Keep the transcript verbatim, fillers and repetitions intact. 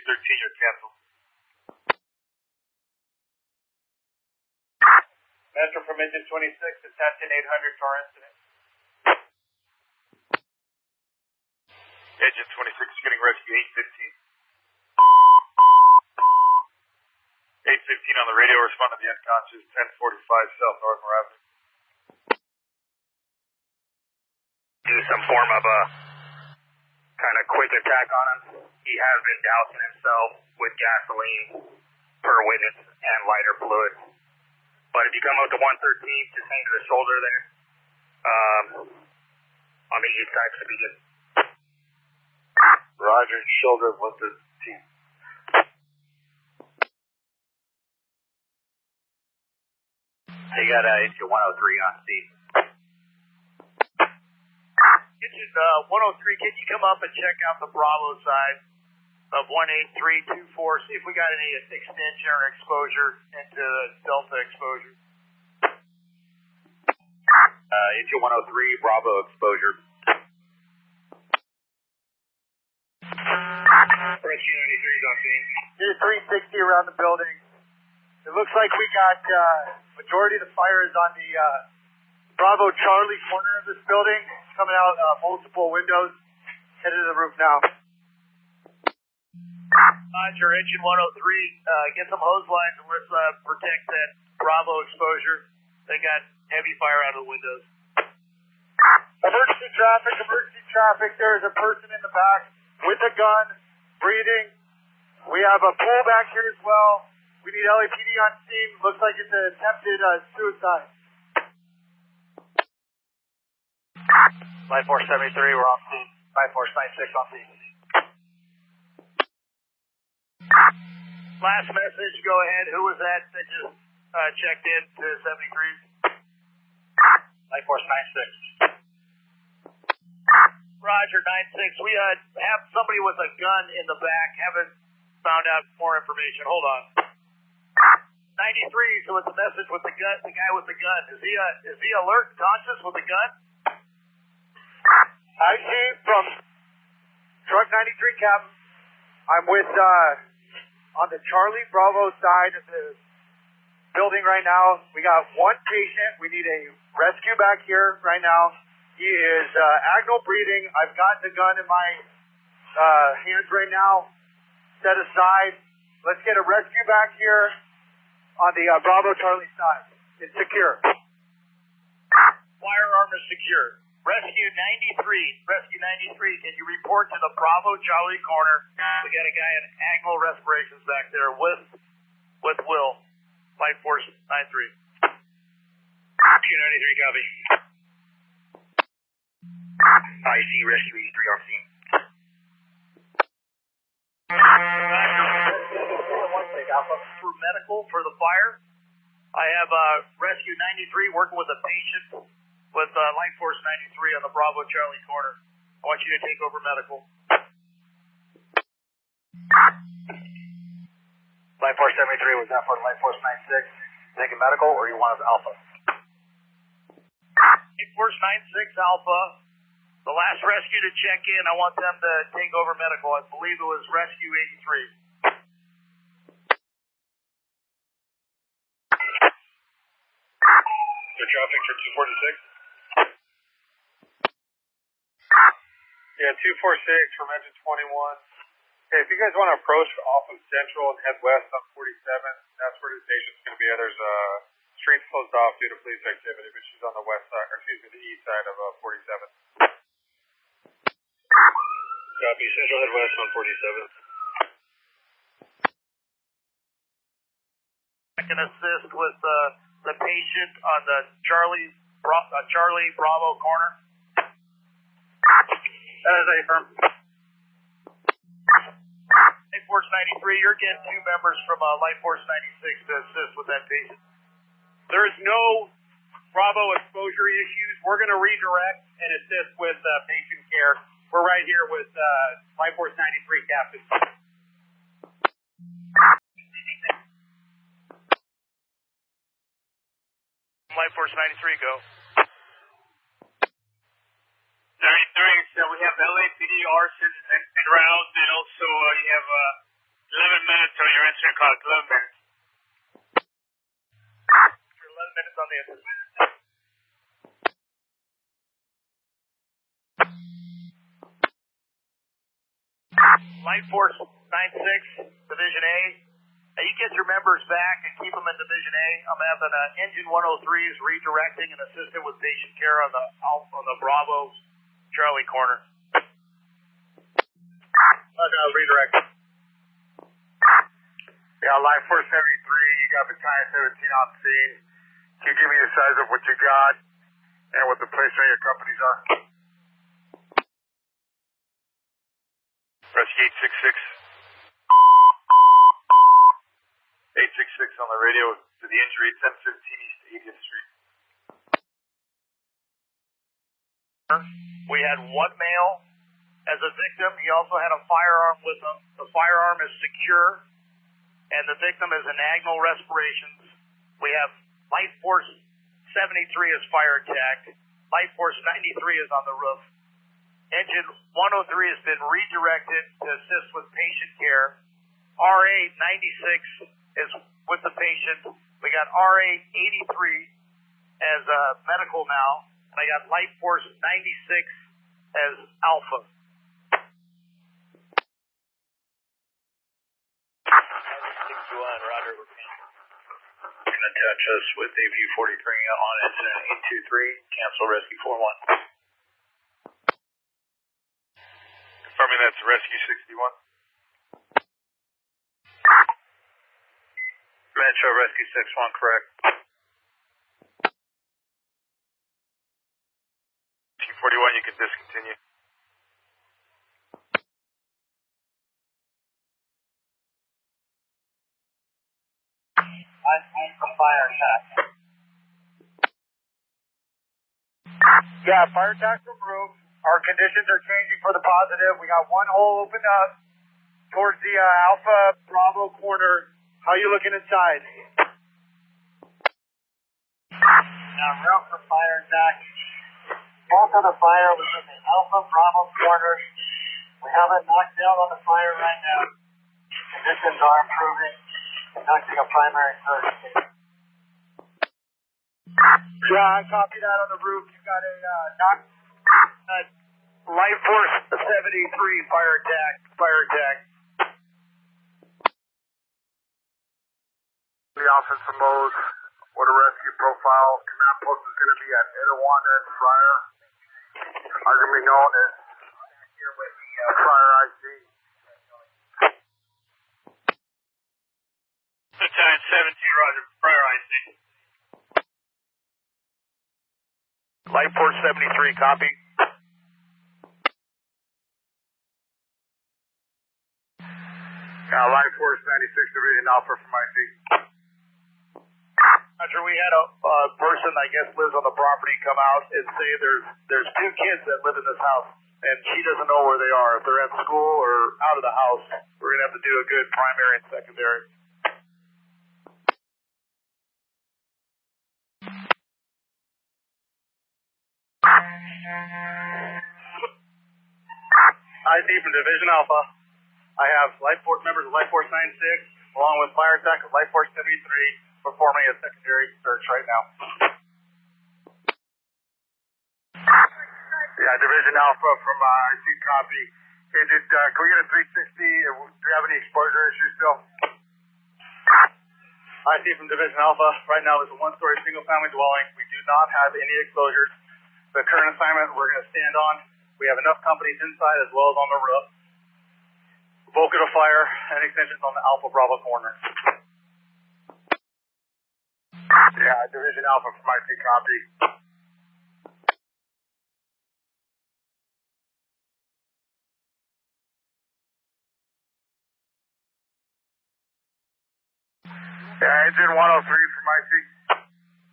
thirteen, you're canceled. Metro from engine twenty-six, attention eight hundred to our incident. Engine twenty-six is getting rescue eight fifteen. eight fifteen on the radio, respond to the unconscious, ten forty-five South Ardmore Avenue. Do some form of a kind of quick attack on him. He has been dousing himself with gasoline per witness and lighter fluid. But if you come up to one thirteen, just hang to the shoulder there. Um, on the east side should be good. Roger, shoulder of one thirteen. They got uh, engine one oh three on scene. Engine uh, one oh three, can you come up and check out the Bravo side of one eight three two four, see if we got any extension or exposure into Delta exposure? Uh, engine one oh three, Bravo exposure. Rescue ninety-three is on scene. Here's three sixty around the building. It looks like we got uh, majority of the fire is on the uh, Bravo Charlie corner of this building, coming out uh, multiple windows, headed to the roof now. Roger, engine one oh three, uh, get some hose lines and let's uh, protect that Bravo exposure. They got heavy fire out of the windows. Emergency traffic, emergency traffic. There is a person in the back with a gun, breathing. We have a pool back here as well. We need L A P D on scene. Looks like it's an attempted uh, suicide. Life Force seventy-three, we're on scene. Life Force ninety-six on scene. Last message, go ahead. Who was that that just uh, checked in to seventy-three? Life Force ninety-six. Roger, ninety-six. We uh, have somebody with a gun in the back. Haven't found out more information. Hold on. ninety-three, so it's a message with the gun. The guy with the gun. Is he uh, is he alert, conscious with the gun? I see from truck ninety-three, Captain. I'm with uh, on the Charlie Bravo side of the building right now. We got one patient. We need a rescue back here right now. He is uh, agonal breathing. I've got the gun in my uh, hands right now, set aside. Let's get a rescue back here on the uh, Bravo Charlie side. It's secure. Firearm is secure. Rescue ninety-three. Rescue ninety-three, can you report to the Bravo Charlie corner? We got a guy in agonal respirations back there with with Will. Life Force ninety-three. Rescue ninety-three, copy. I see Rescue eighty-three on scene. For medical for the fire. I have uh, Rescue ninety-three working with a patient with uh, Life Force ninety-three on the Bravo Charlie corner. I want you to take over medical. Life Force seventy-three, was that for Life Force ninety-six? Taking medical, or you want us Alpha? Life Force ninety-six Alpha. The last rescue to check in, I want them to take over medical. I believe it was Rescue eighty-three. The traffic for two forty-six? Yeah, two forty-six from engine twenty-one. Okay, if you guys want to approach off of Central and head west on forty-seven, that's where the station's going to be. There's a uh, street closed off due to police activity, but she's on the west side, or excuse me, the east side of uh, forty-seven. Copy, Central head west on forty-seven. I can assist with uh, the patient on the Charlie Bra uh, Charlie Bravo corner. That is a firm. Life Force ninety-three, you're getting two members from uh, Life Force ninety-six to assist with that patient. There is no Bravo exposure issues. We're going to redirect and assist with uh, patient care. We're right here with uh, Life Force ninety-three, Captain. Life Force ninety-three, go. ninety-three, so we have L A P D, arson, and, and rounds, and also uh, you have uh, Mission clock, eleven minutes. eleven minutes on the engine. Light Force nine six, Division A. Now you get your members back and keep them in Division A. I'm having uh, Engine one oh three is redirecting and assisting with patient care on the Alpha, on the Bravo Charlie corner. I'm gonna redirect. Yeah, Light Force seventy-three, you got Battalion seventeen on scene. Can you give me the size of what you got and what the place of your companies are? Rescue eight six six. eight six six on the radio to the injury, ten fifteen East eightieth Street. We had one male as a victim. He also had a firearm with him. The firearm is secure, and the victim is in agonal respirations. We have Light Force seventy-three is fire attacked. Light Force ninety-three is on the roof. Engine one oh three has been redirected to assist with patient care. R A ninety-six is with the patient. We got R A eighty-three as uh, medical now. And I got Light Force ninety-six as Alpha. sixty-one, Roger. Going to touch us with A P forty-three on incident eight two three. Cancel rescue four one. Confirming that's rescue sixty-one. Metro rescue six one, correct. T forty-one, you can discontinue. I see some fire attack. Yeah, fire attack from roof. Our conditions are changing for the positive. We got one hole opened up towards the uh, Alpha Bravo corner. How are you looking inside? Now, route for fire attack. Most of the fire was in the Alpha Bravo corner. We haven't knocked down on the fire right now. Conditions are improving. Conducting a primary search. Yeah, I copy that on the roof. You got a uh, knock. Uh, Light Force seventy-three fire attack. Fire attack. The offensive mode. What a rescue profile. Command post is going to be at Etiwanda and Fryer. Are going to be known as here with the uh, Fryer I C. Battalion seventeen, Roger. Fryer I C. Light Force seventy-three, copy. Uh, Light Force ninety-six, Division Alpha from I C. Roger, we had a uh, person, I guess, lives on the property come out and say there's there's two kids that live in this house, and she doesn't know where they are. If they're at school or out of the house, we're going to have to do a good primary and secondary. I C from Division Alpha. I have Light Force members of Light Force ninety-six, along with fire attack of Light Force seventy-three, performing a secondary search right now. Yeah, Division Alpha from uh, I C copy. Hey, did, uh, can we get a three sixty? Do you have any exposure issues still? I C from Division Alpha. Right now, there's a one-story single-family dwelling. We do not have any exposures. The current assignment we're going to stand on. We have enough companies inside as well as on the roof. Volcan of fire and extensions on the Alpha Bravo corner. Yeah, Division Alpha from I C copy. Yeah, Engine one oh three from I C.